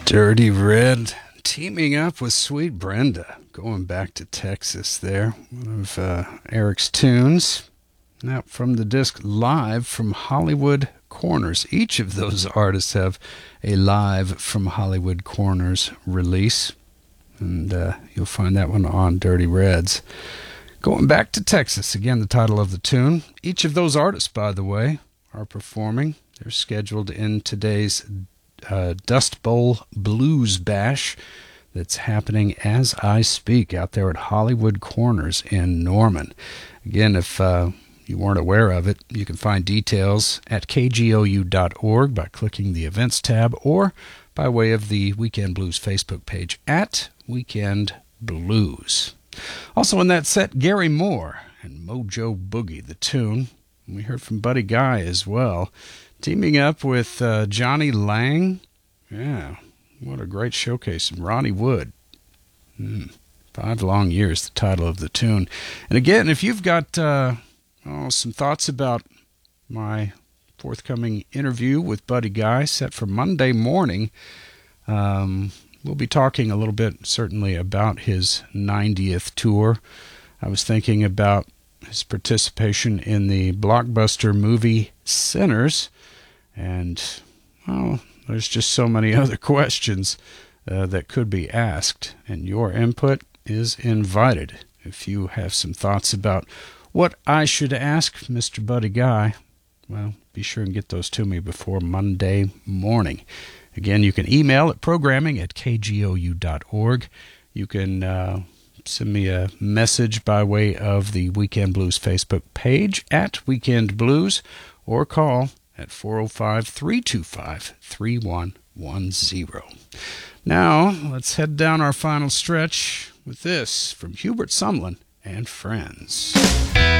Dirty Red teaming up with Sweet Brenda, going back to Texas there. One of Eric's tunes. Now from the disc Live from Hollywood Corners. Each of those artists have a Live from Hollywood Corners release, and you'll find that one on Dirty Reds. Going back to Texas, again the title of the tune. Each of those artists, by the way, are performing. They're scheduled in today's Dust Bowl Blues Bash that's happening as I speak out there at Hollywood Corners in Norman. Again, if you weren't aware of it, you can find details at kgou.org by clicking the Events tab or by way of the Weekend Blues Facebook page at Weekend Blues. Also in that set, Gary Moore and Mojo Boogie, the tune. We heard from Buddy Guy as well, teaming up with Johnny Lang. Yeah, what a great showcase. And Ronnie Wood. 5 Long Years, the title of the tune. And again, if you've got some thoughts about my forthcoming interview with Buddy Guy set for Monday morning, we'll be talking a little bit, certainly, about his 90th tour. I was thinking about his participation in the blockbuster movie Sinners, and, well, there's just so many other questions that could be asked, and your input is invited. If you have some thoughts about what I should ask Mr. Buddy Guy, well, be sure and get those to me before Monday morning. Again, you can email at programming@kgou.org. You can send me a message by way of the Weekend Blues Facebook page at Weekend Blues, or call at 405-325-3110. Now, let's head down our final stretch with this from Hubert Sumlin and Friends.